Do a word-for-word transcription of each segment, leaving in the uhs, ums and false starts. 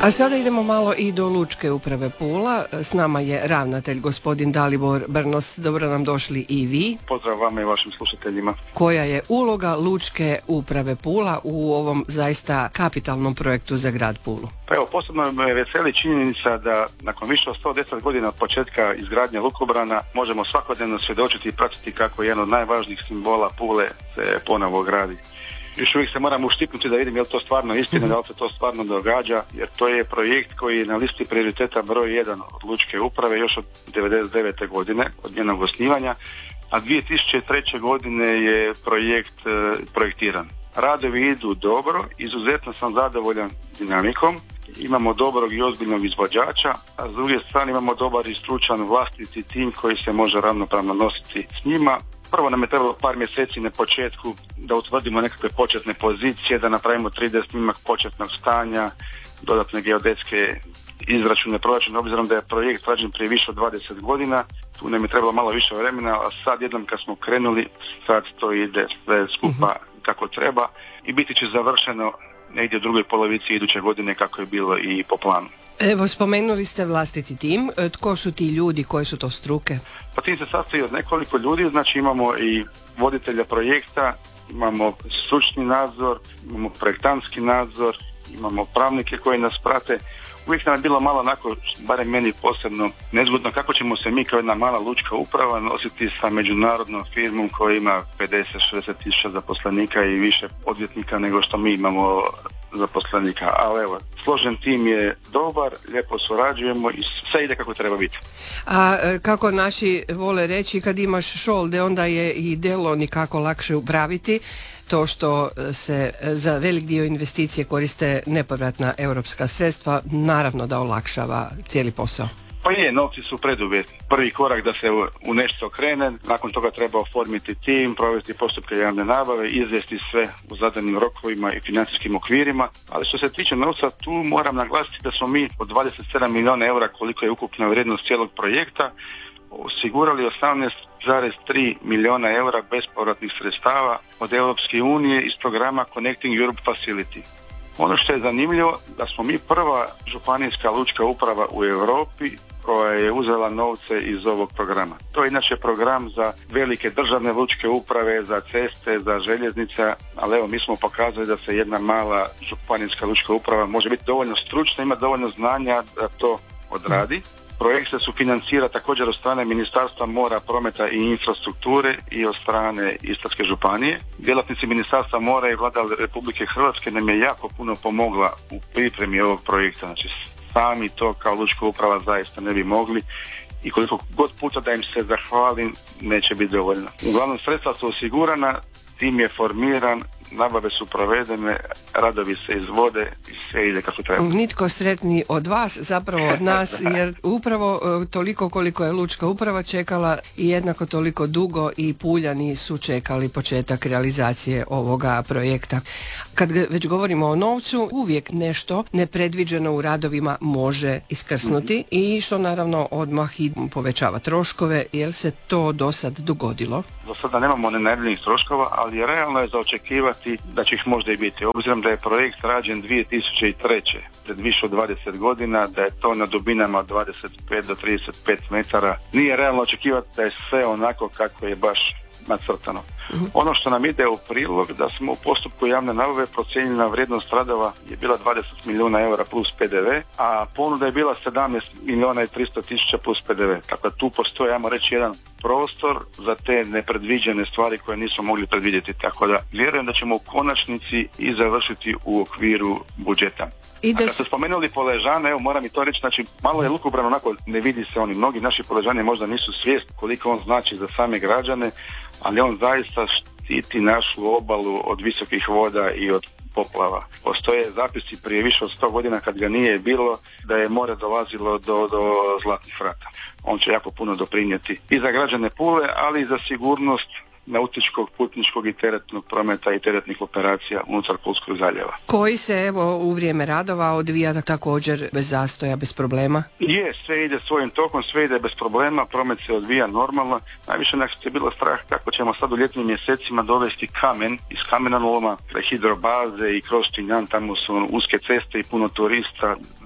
A sada idemo malo i do Lučke uprave Pula. S nama je ravnatelj gospodin Dalibor Brnos. Dobro nam došli i vi. Pozdrav vama i vašim slušateljima. Koja je uloga Lučke uprave Pula u ovom zaista kapitalnom projektu za grad Pulu? Pa evo, posebno me veseli činjenica da nakon više od sto deset godina od početka izgradnje lukobrana možemo svakodnevno svjedočiti i pratiti kako jedan od najvažnijih simbola Pule se ponovo gradi. Još uvijek se moramo uštipnuti da vidim je li to stvarno istina, da li se to stvarno događa, jer to je projekt koji je na listi prioriteta broj jedan od Lučke uprave još od devedeset devete godine, od njenog osnivanja, a dvije tisuće treće godine je projekt e, projektiran. Radovi idu dobro, izuzetno sam zadovoljan dinamikom, imamo dobrog i ozbiljnog izvođača, a s druge strane imamo dobar i stručan vlastiti tim koji se može ravnopravno nositi s njima. Prvo nam je trebalo par mjeseci na početku da utvrdimo nekakve početne pozicije, da napravimo tri D snimak početnog stanja, dodatne geodetske izračune proračuna, obzirom da je projekt rađen prije više od dvadeset godina. Tu nam je trebalo malo više vremena, a sad jednom kad smo krenuli, sad to ide sve skupa kako treba i biti će završeno negdje u drugoj polovici iduće godine kako je bilo i po planu. Evo, spomenuli ste vlastiti tim. Tko su ti ljudi, koje su to struke? Pa tim se sastoji od nekoliko ljudi, znači imamo i voditelja projekta, imamo stručni nadzor, imamo projektantski nadzor, imamo pravnike koji nas prate. Uvijek nam je bilo malo onako, barem meni posebno, nezgodno kako ćemo se mi kao jedna mala lučka uprava nositi sa međunarodnom firmom koja ima pedeset do šezdeset tisuća zaposlenika i više odvjetnika nego što mi imamo zaposlenika. Ali evo, složen tim je dobar, lijepo surađujemo i sve ide kako treba biti. A kako naši vole reći, kad imaš šolde, onda je i delo nikako lakše upraviti. To što se za velik dio investicije koriste nepovratna europska sredstva, naravno da olakšava cijeli posao. Pa je, novci su preduvjet. Prvi korak da se u nešto krene, nakon toga treba oformiti tim, provesti postupke javne nabave, izvesti sve u zadanim rokovima i financijskim okvirima, ali što se tiče novca, tu moram naglasiti da smo mi od dvadeset sedam milijuna eura, koliko je ukupna vrijednost cijelog projekta, osigurali osamnaest zarez tri milijuna eura bespovratnih sredstava od Europske unije iz programa Connecting Europe Facility. Ono što je zanimljivo, da smo mi prva županijska lučka uprava u Europi koja je uzela novce iz ovog programa. To je inače program za velike državne lučke uprave, za ceste, za željeznice, ali evo mi smo pokazali da se jedna mala županijska lučka uprava može biti dovoljno stručna, ima dovoljno znanja da to odradi. Projekt se sufinancira također od strane Ministarstva mora, prometa i infrastrukture i od strane Istarske županije. Djelatnici Ministarstva mora i Vlada Republike Hrvatske nam je jako puno pomogla u pripremi ovog projekta. Znači sami to kao lučka uprava zaista ne bi mogli i koliko god puta da im se zahvalim neće biti dovoljno. Uglavnom sredstva su osigurana, tim je formiran, nabave su provedene, radovi se izvode i sve ide kako treba. Nitko sretniji od vas, zapravo od nas, jer upravo toliko koliko je lučka uprava čekala i jednako toliko dugo i Puljani su čekali početak realizacije ovoga projekta. Kad već govorimo o novcu, uvijek nešto nepredviđeno u radovima može iskrsnuti mm-hmm. i što naravno odmah i povećava troškove. Jel se to do sad dogodilo? Do sada nemamo nenajavljenih troškova, ali realno je za očekivati da će ih možda i biti. Obzirom da je projekt rađen dvije tisuće treće. pred više od dvadeset godina, da je to na dubinama dvadeset pet do trideset pet metara. Nije realno očekivati da je sve onako kako je baš nacrtano. Uh-huh. Ono što nam ide u prilog, da smo u postupku javne nabave procijenjena vrijednost radova je bila dvadeset milijuna eura plus P D V, a ponuda je bila sedamnaest milijuna i tristo tisuća plus P D V. Tako da tu postoji, ajmo reći, jedan prostor za te nepredviđene stvari koje nismo mogli predvidjeti. Tako da vjerujem da ćemo u konačnici i završiti u okviru budžeta. A kad ste spomenuli Poležane, evo moram i to reći, znači malo je lukobran, onako ne vidi se oni, mnogi naši Poležani možda nisu svjesni koliko on znači za same građane, ali on zaista štiti našu obalu od visokih voda i od poplava. Postoje zapisi prije više od sto godina kad ga nije bilo da je more dolazilo do, do Zlatnih vrata. On će jako puno doprinijeti i za građane Pule, ali i za sigurnost nautičkog, putničkog i teretnog prometa i teretnih operacija unutar Pulskog zaljeva. Koji se evo u vrijeme radova odvija također bez zastoja, bez problema? Je, sve ide svojim tokom, sve ide bez problema, promet se odvija normalno. Najviše nas je bilo strah kako ćemo sad u ljetnim mjesecima dovesti kamen iz kamenoloma, hidrobaze i kroz Činjan, tamo su uske ceste i puno turista,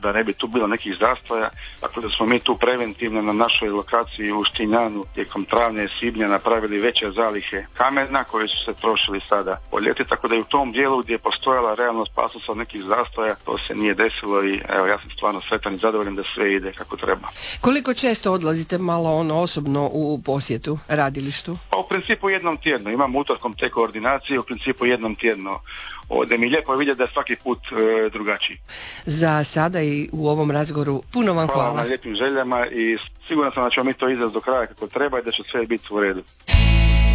da ne bi tu bilo nekih zastoja, tako da smo mi tu preventivno na našoj lokaciji u Štinjanu tijekom travnja i svibnja napravili veće zalihe kamena koji su se trošili sada po ljeti, tako da i u tom dijelu gdje je postojala realna opasnost od nekih zastoja, to se nije desilo i evo, ja sam stvarno sretan i zadovoljan da sve ide kako treba. Koliko često odlazite malo ono osobno u posjetu radilištu? Pa u principu jednom tjedno, imam utorkom te koordinacije, u principu jednom tjedno. Ovdje mi lijepo vidjeti da je svaki put e, drugačiji. Za sada i u ovom razgovoru puno vam hvala. Hvala na lijepim željama i siguran sam da ćemo mi to izvesti do kraja kako treba i da će sve biti u redu.